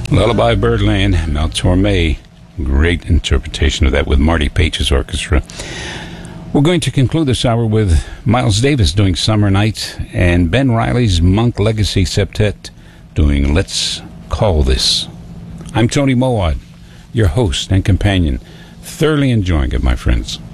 Lullaby Birdland, Mel Torme. Great interpretation of that with Marty Page's orchestra. We're going to conclude this hour with Miles Davis doing Summer Night and Ben Riley's Monk Legacy Septet doing Let's Call This. I'm Tony Mowat, your host and companion. Thoroughly enjoying it, my friends.